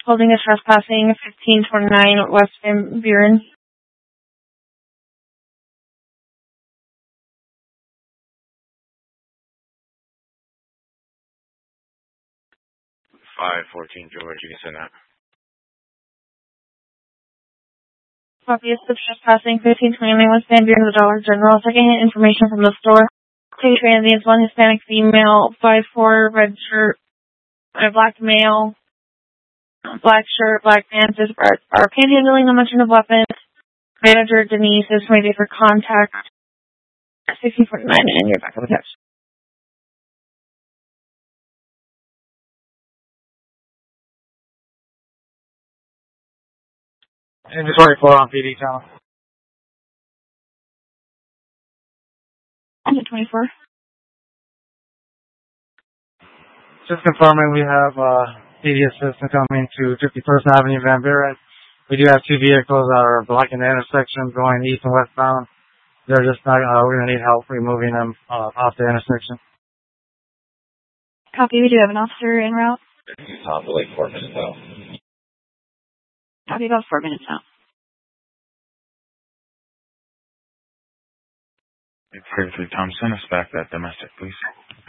holding a trespassing 1529 West Van Buren. George, you can send that. Copy of trespassing 1529 West Van Buren, the Dollar General. Secondhand information from the store. Two transients, one Hispanic female, 5'4", red shirt, a black male, black shirt, black pants, are panhandling, no mention of weapons. Manager Denise is waiting for contact. 1649, and you're back on the text. Inventory 4 on PD channel. 24. Just confirming we have PD assistant coming to 51st Avenue, Van Buren. We do have two vehicles that are blocking the intersection going east and westbound. They're just not, we're going to need help removing them off the intersection. Copy, we do have an officer en route. Top of like 4 minutes out. Copy, about 4 minutes out. It's 33 Thompson, expect that domestic, please.